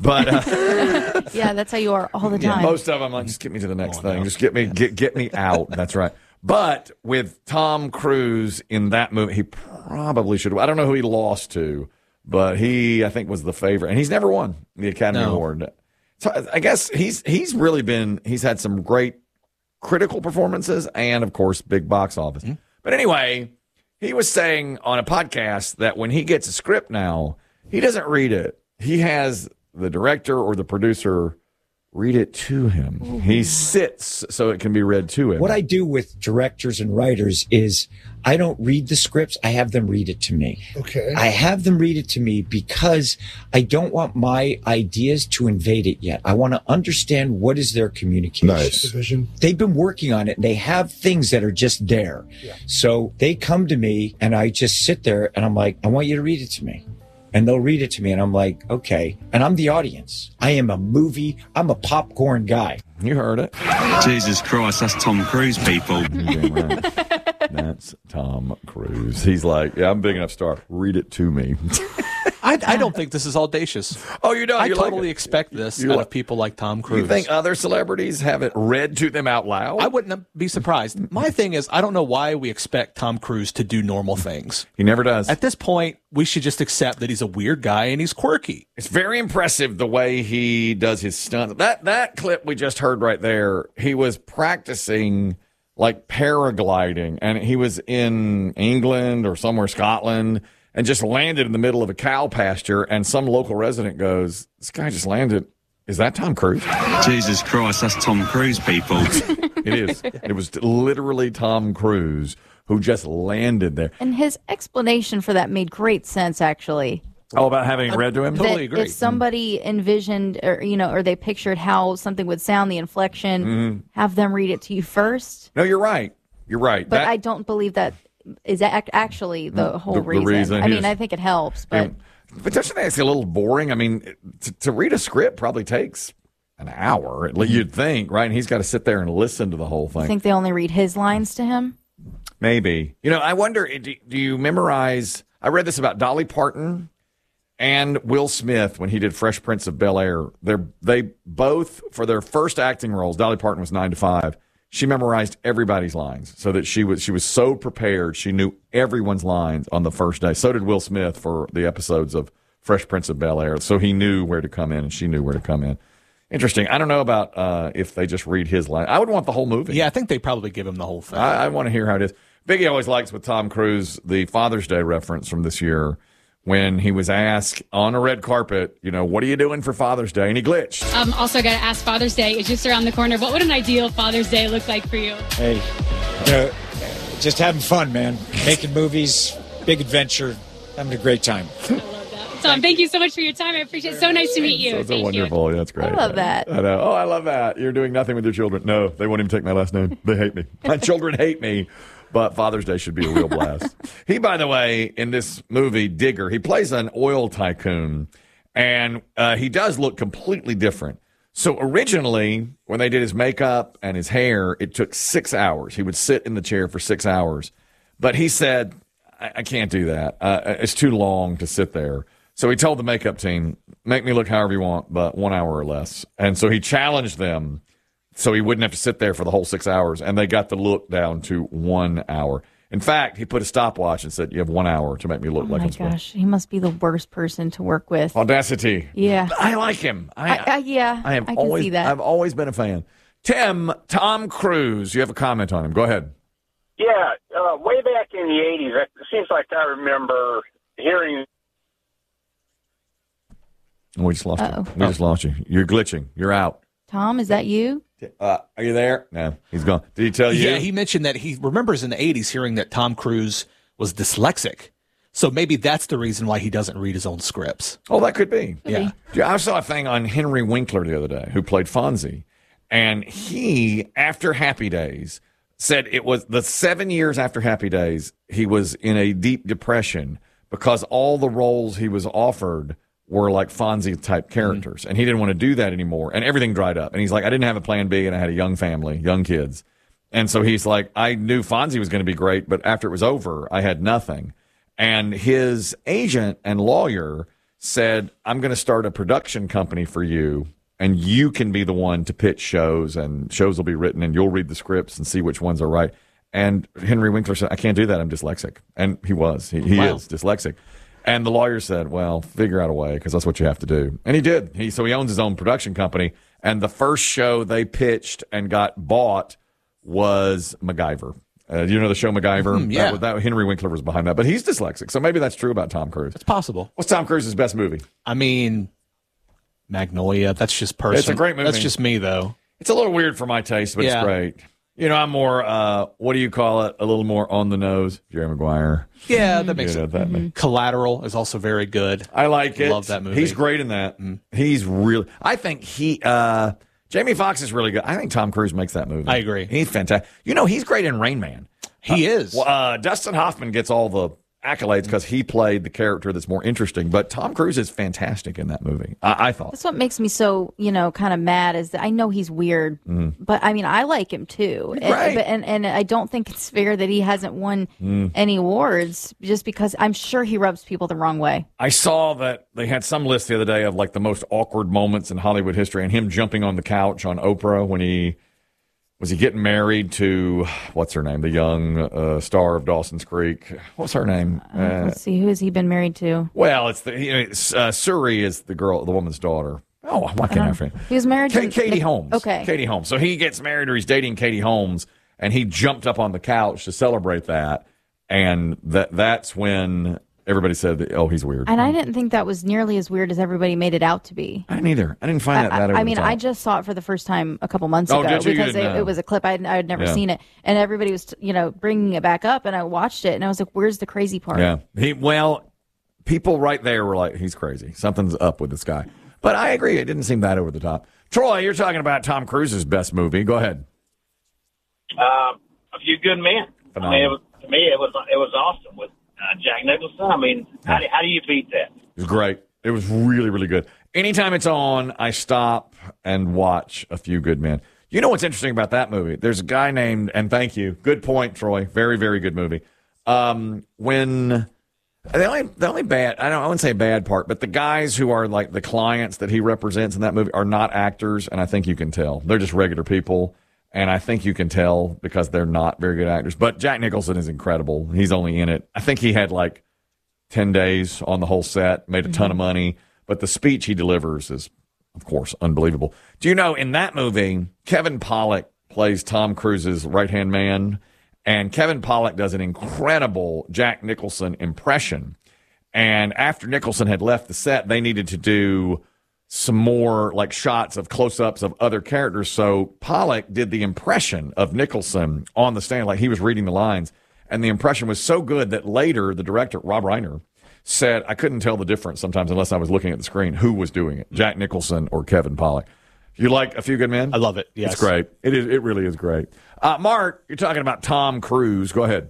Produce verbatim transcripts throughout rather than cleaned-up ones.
But uh, yeah, that's how you are all the yeah, time. most of them, like, just get me to the next thing. No. Just get me, get get me out. That's right. But with Tom Cruise in that movie, he probably should. I don't know who he lost to, but he, I think, was the favorite, and he's never won the Academy No. Award. So I guess he's he's really been he's had some great critical performances and, of course, big box office. Mm-hmm. But anyway, he was saying on a podcast that when he gets a script now, he doesn't read it. He has the director or the producer read it to him. Ooh. He sits so it can be read to him. What I do with directors and writers is I don't read the scripts. I have them read it to me. Okay. I have them read it to me because I don't want my ideas to invade it yet. I want to understand what is their communication. Nice. Vision. They've been working on it and they have things that are just there. Yeah. So they come to me and I just sit there and I'm like, I want you to read it to me. And they'll read it to me, and I'm like, okay. And I'm the audience. I am a movie. I'm a popcorn guy. You heard it. Jesus Christ, that's Tom Cruise, people. That's Tom Cruise. He's like, yeah, I'm a big enough star. Read it to me. I, I don't think this is audacious. Oh, you don't? I you totally like expect this you out like, of people like Tom Cruise. You think other celebrities have it read to them out loud? I wouldn't be surprised. My thing is, I don't know why we expect Tom Cruise to do normal things. He never does. At this point, we should just accept that he's a weird guy and he's quirky. It's very impressive the way he does his stunts. That that clip we just heard right there, he was practicing like paragliding, and he was in England or somewhere, Scotland, and just landed in the middle of a cow pasture, and some local resident goes, this guy just landed. Is that Tom Cruise? Jesus Christ, that's Tom Cruise, people. It is. It was literally Tom Cruise who just landed there. And his explanation for that made great sense, actually. Oh, about having it read to him? Totally that agree. If somebody envisioned, or you know, or they pictured how something would sound, the inflection, mm-hmm. have them read it to you first. No, you're right. You're right. But that, I don't believe that is ac- actually the whole the, reason. The reason. I mean, just, I think it helps, but and, but don't you think it's a little boring? I mean, to, to read a script probably takes an hour. Mm-hmm. You'd think, right? And he's got to sit there and listen to the whole thing. I think they only read his lines to him. Maybe. You know, I wonder. Do, do you memorize? I read this about Dolly Parton and Will Smith when he did Fresh Prince of Bel-Air. They they both, for their first acting roles, Dolly Parton was nine to five. She memorized everybody's lines so that she was she was so prepared. She knew everyone's lines on the first day. So did Will Smith for the episodes of Fresh Prince of Bel-Air. So he knew where to come in, and she knew where to come in. Interesting. I don't know about uh, if they just read his line. I would want the whole movie. Yeah, I think they probably give him the whole thing. I, I want to hear how it is. Biggie always likes with Tom Cruise the Father's Day reference from this year when he was asked on a red carpet, you know, what are you doing for Father's Day? And he glitched. Um, also, got to ask, Father's Day is just around the corner. What would an ideal Father's Day look like for you? Hey, you know, just having fun, man. Making movies, big adventure, having a great time. I love that. Tom, thank you so much for your time. I appreciate it. So nice to meet you. So, so thank wonderful. you. Yeah, that's great. I love that. I know. Oh, I love that. You're doing nothing with your children. No, they won't even take my last name. They hate me. My children hate me. But Father's Day should be a real blast. He, by the way, in this movie, Digger, he plays an oil tycoon, and uh, he does look completely different. So originally, when they did his makeup and his hair, it took six hours. He would sit in the chair for six hours. But he said, I, I can't do that. Uh, it's too long to sit there. So he told the makeup team, make me look however you want, but one hour or less. And so he challenged them so he wouldn't have to sit there for the whole six hours. And they got the look down to one hour. In fact, he put a stopwatch and said, you have one hour to make me look oh like my I'm supposed. gosh, he must be the worst person to work with. Audacity. Yeah. I like him. I, I, I, yeah, I have I can always, see that. I've always been a fan. Tim, Tom Cruise, you have a comment on him. Go ahead. Yeah, uh, way back in the eighties, it seems like I remember hearing. We just lost Uh-oh. you. We just lost you. You're glitching. You're out. Tom, is that you? Uh, are you there? No, he's gone. Did he tell you? Yeah, he mentioned that he remembers in the eighties hearing that Tom Cruise was dyslexic. So maybe that's the reason why he doesn't read his own scripts. Oh, that could be. Yeah. Yeah, I saw a thing on Henry Winkler the other day, who played Fonzie. And he, after Happy Days, said it was the seven years after Happy Days, he was in a deep depression because all the roles he was offered were like Fonzie-type characters. Mm-hmm. And he didn't want to do that anymore. And everything dried up. And he's like, I didn't have a plan B, and I had a young family, young kids. And so he's like, I knew Fonzie was going to be great, but after it was over, I had nothing. And his agent and lawyer said, I'm going to start a production company for you, and you can be the one to pitch shows, and shows will be written, and you'll read the scripts and see which ones are right. And Henry Winkler said, I can't do that. I'm dyslexic. And he was. He, he Wow. is dyslexic. And the lawyer said, well, figure out a way, because that's what you have to do. And he did. He So he owns his own production company. And the first show they pitched and got bought was MacGyver. Uh, you know the show MacGyver? Mm, yeah. That, that, Henry Winkler was behind that. But he's dyslexic, so maybe that's true about Tom Cruise. It's possible. What's Tom Cruise's best movie? I mean, Magnolia. That's just personal. It's a great movie. That's just me, though. It's a little weird for my taste, but Yeah. it's great. You know, I'm more, uh, what do you call it? A little more on the nose. Jerry Maguire. Yeah, that makes You know, sense. that ma- Collateral is also very good. I like it. Love that movie. He's great in that. He's really, I think he, uh, Jamie Foxx is really good. I think Tom Cruise makes that movie. I agree. He's fantastic. You know, he's great in Rain Man. He is. Well, uh, Dustin Hoffman gets all the accolades because he played the character that's more interesting, but Tom Cruise is fantastic in that movie. I, I thought. That's what makes me so, you know, kind of mad is that I know he's weird, but I mean, I like him too. And, Right. but, and, and I don't think it's fair that he hasn't won any awards just because I'm sure he rubs people the wrong way. I saw that they had some list the other day of like the most awkward moments in Hollywood history, and him jumping on the couch on Oprah when he was he getting married to what's her name, the young uh, star of Dawson's Creek. What's her name? Uh, Let's see, who has he been married to? well, it's the you know, it's, uh, Suri is the girl, the woman's daughter. Oh, why can't I forget? He was married Ka- to Katie Nick- Holmes. Okay. Katie Holmes. So he gets married, or he's dating Katie Holmes, and he jumped up on the couch to celebrate that, and that that's when everybody said, that, "Oh, he's weird." And I didn't think that was nearly as weird as everybody made it out to be. I didn't either. I didn't find that I, that over I the mean, top. I just saw it for the first time a couple months Oh, ago did you? You because didn't it, know. it was a clip I had, I had never Yeah. seen it, and everybody was, you know, bringing it back up, and I watched it, and I was like, "Where's the crazy part?" Yeah. He well, people right there were like, he's crazy. Something's up with this guy. But I agree, it didn't seem that over the top. Troy, you're talking about Tom Cruise's best movie. Go ahead. Uh, A Few Good Men. I mean, it was, to me, it was it was awesome with uh, Jack Nicholson. I mean, how do, how do you beat that? It was great. It was really, really good. Anytime it's on, I stop and watch A Few Good Men. You know what's interesting about that movie? There's a guy named, and thank you, good point, Troy. Very, very good movie. Um, when the only the only bad, I don't, I wouldn't say bad part, but the guys who are like the clients that he represents in that movie are not actors, and I think you can tell. They're just regular people, and I think you can tell because they're not very good actors. But Jack Nicholson is incredible. He's only in it. I think he had like ten days on the whole set, made a ton of money, but the speech he delivers is, of course, unbelievable. Do you know in that movie, Kevin Pollak plays Tom Cruise's right-hand man, and Kevin Pollak does an incredible Jack Nicholson impression. And after Nicholson had left the set, they needed to do some more like shots of close-ups of other characters. So Pollak did the impression of Nicholson on the stand, like he was reading the lines. And the impression was so good that later the director, Rob Reiner, said, I couldn't tell the difference sometimes unless I was looking at the screen who was doing it, Jack Nicholson or Kevin Pollak. You like A Few Good Men? I love it. Yes. It's great. It is. It really is great. Uh, Mark, you're talking about Tom Cruise. Go ahead.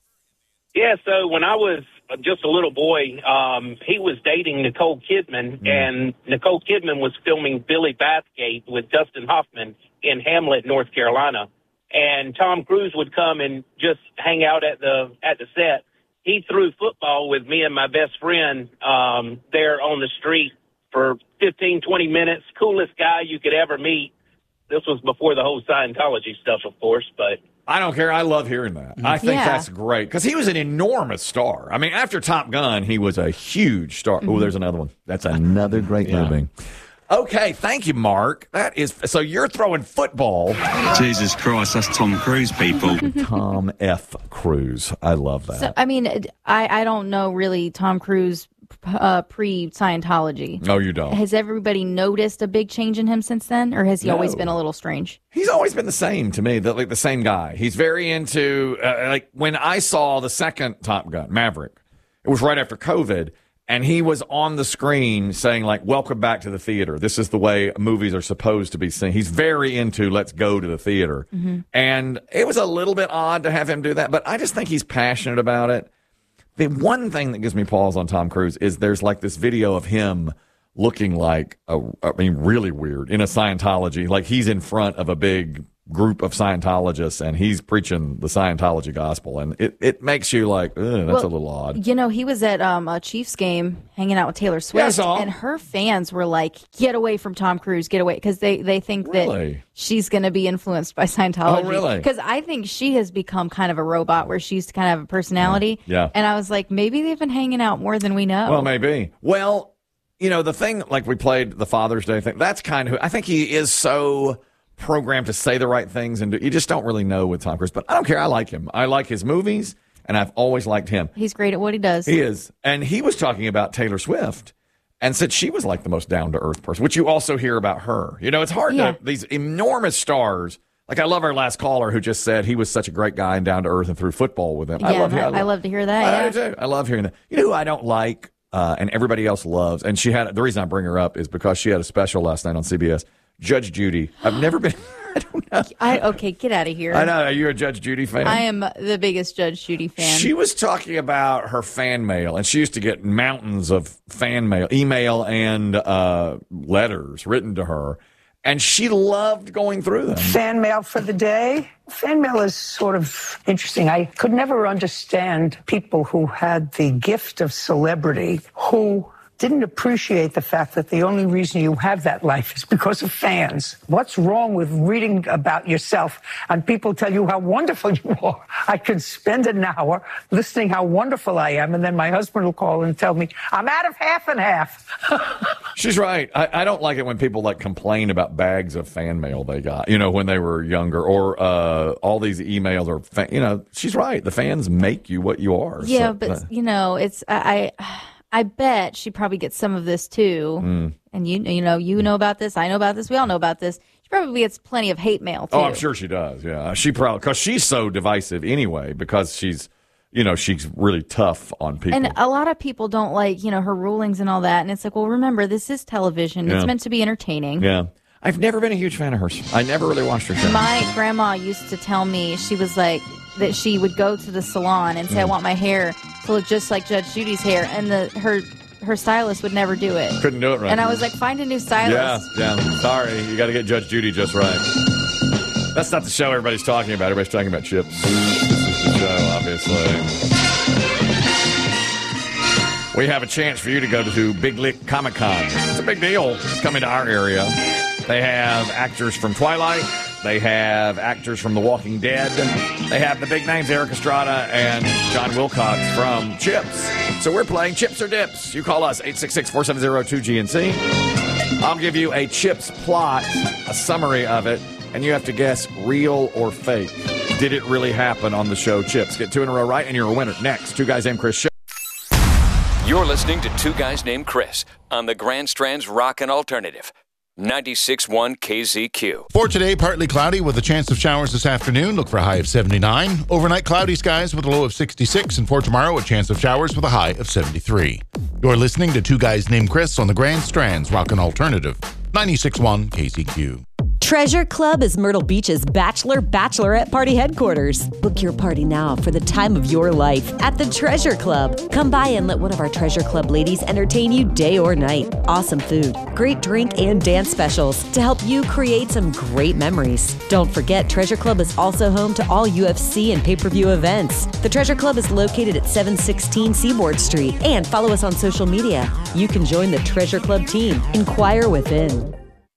Yeah, so when I was just a little boy, um, he was dating Nicole Kidman, and Nicole Kidman was filming Billy Bathgate with Dustin Hoffman in Hamlet, North Carolina. And Tom Cruise would come and just hang out at the at the set. He threw football with me and my best friend um, there on the street for fifteen, twenty minutes. Coolest guy you could ever meet. This was before the whole Scientology stuff, of course, but I don't care. I love hearing that. I think Yeah. that's great because he was an enormous star. I mean, after Top Gun, he was a huge star. Oh, there's another one. That's another great Yeah. movie. Okay, thank you, Mark. That is so. You're throwing football. Jesus Christ, that's Tom Cruise, people. Tom F. Cruise. I love that. So, I mean, I, I don't know really Tom Cruise uh, pre-Scientology. no, you don't. Has everybody noticed a big change in him since then, or has he always No. been a little strange? He's always been the same to me, the, like the same guy. He's very into, uh, like when I saw the second Top Gun, Maverick, it was right after COVID, and he was on the screen saying, like, welcome back to the theater. This is the way movies are supposed to be seen. He's very into let's go to the theater. And it was a little bit odd to have him do that, but I just think he's passionate about it. The one thing that gives me pause on Tom Cruise is there's like this video of him looking like, a, I mean, really weird in a Scientology. Like he's in front of a big group of Scientologists, and he's preaching the Scientology gospel, and it, it makes you like, ugh, that's Well, a little odd. You know, he was at um, a Chiefs game hanging out with Taylor Swift, Yeah, I saw. and her fans were like, get away from Tom Cruise, get away, because they, they think Really? that she's going to be influenced by Scientology. Oh, really? Because I think she has become kind of a robot where she used to kind of have a personality. Yeah. And I was like, maybe they've been hanging out more than we know. Well, maybe. Well, you know, the thing, like we played the Father's Day thing, that's kind of, I think he is so programmed to say the right things, and do, you just don't really know with Tom Cruise. But I don't care. I like him. I like his movies, and I've always liked him. He's great at what he does. He is. And he was talking about Taylor Swift and said she was like the most down-to-earth person, which you also hear about her. You know, it's hard Yeah. to, these enormous stars. Like, I love our last caller who just said he was such a great guy and down-to-earth and threw football with him. Yeah, I love I, him. I love to hear that. I yeah. do too. I love hearing that. You know who I don't like, uh, and everybody else loves, and she had, the reason I bring her up is because she had a special last night on C B S, Judge Judy. I've never been, I don't know. I, okay, get out of here. I know. Are you a Judge Judy fan? I am the biggest Judge Judy fan. She was talking about her fan mail, and she used to get mountains of fan mail, email, and uh, letters written to her, and she loved going through them. Fan mail for the day. Fan mail is sort of interesting. I could never understand people who had the gift of celebrity who didn't appreciate the fact that the only reason you have that life is because of fans. What's wrong with reading about yourself and people tell you how wonderful you are? I could spend an hour listening how wonderful I am, and then my husband will call and tell me, I'm out of half and half. She's right. I, I don't like it when people like complain about bags of fan mail they got, you know, when they were younger, or uh, all these emails or, fa- you know, she's right. The fans make you what you are. yeah, So, but uh, you know, it's I. I I bet she probably gets some of this too, Mm. and you you know you know about this. I know about this. We all know about this. She probably gets plenty of hate mail too. Oh, I'm sure she does. Yeah, she probably, because she's so divisive anyway, because she's, you know, she's really tough on people. And a lot of people don't like you know her rulings and all that. And it's like, well, remember, this is television. Yeah. It's meant to be entertaining. Yeah, I've never been a huge fan of hers. I never really watched her show. My grandma used to tell me, she was like, that she would go to the salon and say, Mm. I want my hair to look just like Judge Judy's hair, and the her her stylist would never do it. Couldn't do it right. And I was like, find a new yeah, stylist. yeah. Sorry, you got to get Judge Judy just right. That's not the show everybody's talking about. Everybody's talking about Chips. This is the show, obviously. We have a chance for you to go to Big Lick Comic Con. It's a big deal. It's coming to our area. They have actors from Twilight. They have actors from The Walking Dead. They have the big names, Eric Estrada and John Wilcox from Chips. So we're playing Chips or Dips. You call us, eight six six, four seven zero, two G N C. I'll give you a Chips plot, a summary of it, and you have to guess real or fake. Did it really happen on the show Chips? Get two in a row right, and you're a winner. Next, Two Guys Named Chris show. You're listening to Two Guys Named Chris on the Grand Strand's Rockin' Alternative. ninety-six point one K Z Q. For today, partly cloudy with a chance of showers this afternoon. Look for a high of seventy-nine. Overnight, cloudy skies with a low of sixty-six. And for tomorrow, a chance of showers with a high of seventy-three. You're listening to Two Guys Named Chris on the Grand Strand's Rockin' Alternative. ninety-six point one K Z Q. Treasure Club is Myrtle Beach's Bachelor Bachelorette Party headquarters. Book your party now for the time of your life at the Treasure Club. Come by and let one of our Treasure Club ladies entertain you day or night. Awesome food, great drink, and dance specials to help you create some great memories. Don't forget, Treasure Club is also home to all U F C and pay-per-view events. The Treasure Club is located at seven sixteen Seaboard Street, and follow us on social media. You can join the Treasure Club team. Inquire within.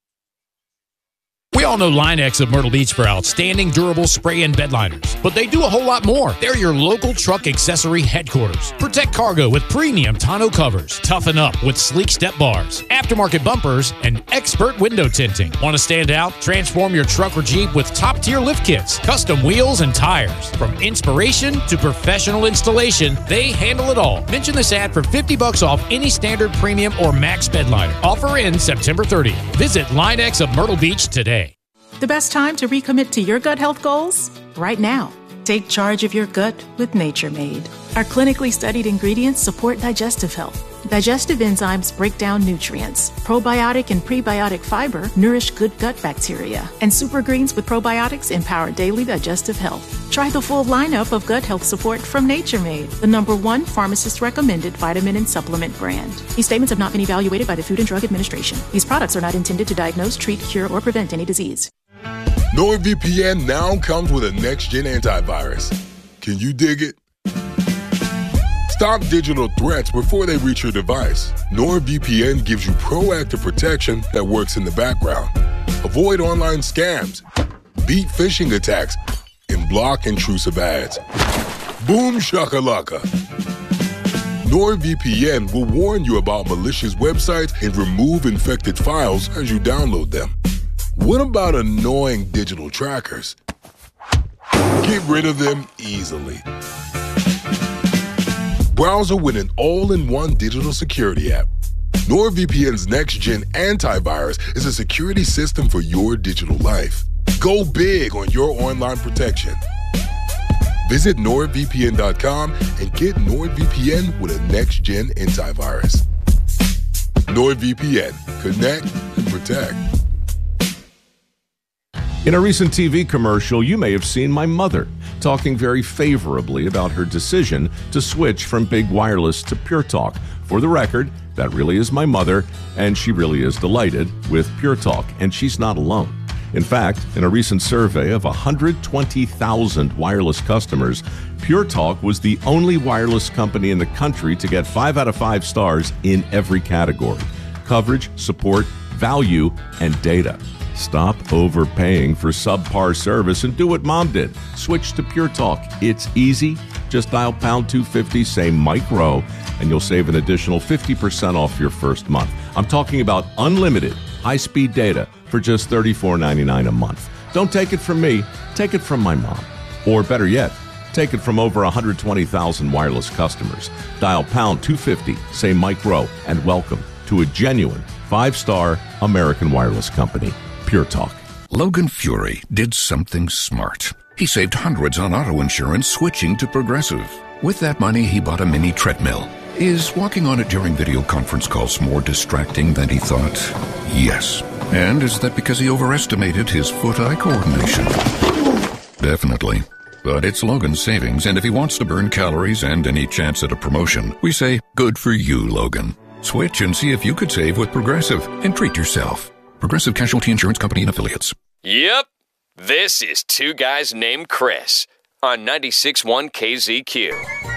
We all know Line-X of Myrtle Beach for outstanding durable spray and bed liners, but they do a whole lot more. They're your local truck accessory headquarters. Protect cargo with premium tonneau covers, toughen up with sleek step bars, aftermarket bumpers, and expert window tinting. Want to stand out? Transform your truck or Jeep with top-tier lift kits, custom wheels, and tires. From inspiration to professional installation, they handle it all. Mention this ad for fifty bucks off any standard premium or max bed liner. Offer ends September thirtieth. Visit Line-X of Myrtle Beach today. The best time to recommit to your gut health goals? Right now. Take charge of your gut with Nature Made. Our clinically studied ingredients support digestive health. Digestive enzymes break down nutrients. Probiotic and prebiotic fiber nourish good gut bacteria. And super greens with probiotics empower daily digestive health. Try the full lineup of gut health support from Nature Made, the number one pharmacist-recommended vitamin and supplement brand. These statements have not been evaluated by the Food and Drug Administration. These products are not intended to diagnose, treat, cure, or prevent any disease. NordVPN now comes with a next-gen antivirus. Can you dig it? Stop digital threats before they reach your device. NordVPN gives you proactive protection that works in the background. Avoid online scams, beat phishing attacks, and block intrusive ads. Boom shakalaka. NordVPN will warn you about malicious websites and remove infected files as you download them. What about annoying digital trackers? Get rid of them easily. Browser with an all-in-one digital security app. NordVPN's next-gen antivirus is a security system for your digital life. Go big on your online protection. Visit nord V P N dot com and get NordVPN with a next-gen antivirus. NordVPN. Connect and protect. In a recent T V commercial, you may have seen my mother talking very favorably about her decision to switch from big wireless to Pure Talk. For the record, that really is my mother, and she really is delighted with Pure Talk, and she's not alone. In fact, in a recent survey of one hundred twenty thousand wireless customers, Pure Talk was the only wireless company in the country to get five out of five stars in every category: coverage, support, value, and data. Stop overpaying for subpar service and do what Mom did. Switch to Pure Talk. It's easy. Just dial pound two fifty, say Mike Rowe, and you'll save an additional fifty percent off your first month. I'm talking about unlimited high-speed data for just thirty-four ninety-nine a month. Don't take it from me. Take it from my mom. Or better yet, take it from over one hundred twenty thousand wireless customers. Dial pound two fifty, say Mike Rowe, and welcome to a genuine five-star American wireless company. Pure Talk. Logan Fury did something smart. He saved hundreds on auto insurance switching to Progressive. With that money, he bought a mini treadmill. Is walking on it during video conference calls more distracting than he thought? Yes. And is that because he overestimated his foot-eye coordination? Definitely. But it's Logan's savings, and if he wants to burn calories and any chance at a promotion, we say, good for you, Logan. Switch and see if you could save with Progressive and treat yourself. Progressive Casualty Insurance Company and Affiliates. Yep. This is Two Guys Named Chris on ninety-six point one K Z Q.